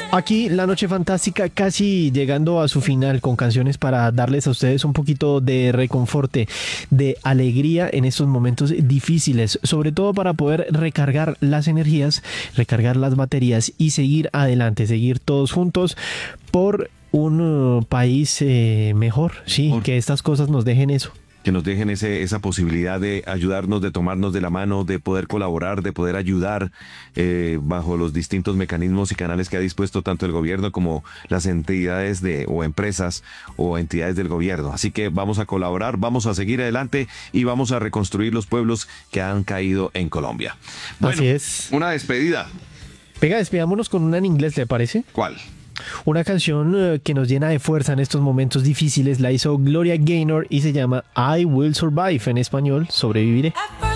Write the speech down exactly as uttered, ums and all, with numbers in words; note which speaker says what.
Speaker 1: Aquí la noche fantástica casi llegando a su final con canciones para darles a ustedes un poquito de reconforte, de alegría en estos momentos difíciles, sobre todo para poder recargar las energías, recargar las baterías y seguir adelante, seguir todos juntos por un uh, país eh, mejor, sí,
Speaker 2: Por-
Speaker 1: que estas cosas nos dejen eso.
Speaker 2: que nos dejen ese, esa posibilidad de ayudarnos, de tomarnos de la mano, de poder colaborar, de poder ayudar eh, bajo los distintos mecanismos y canales que ha dispuesto tanto el gobierno como las entidades de o empresas o entidades del gobierno. Así que vamos a colaborar, vamos a seguir adelante y vamos a reconstruir los pueblos que han caído en Colombia. Bueno,
Speaker 1: Así es.
Speaker 2: una despedida.
Speaker 1: Venga, despidámonos con una en inglés, ¿le parece?
Speaker 2: ¿Cuál?
Speaker 1: Una canción eh, que nos llena de fuerza en estos momentos difíciles la hizo Gloria Gaynor y se llama I Will Survive, en español, sobreviviré.
Speaker 3: At first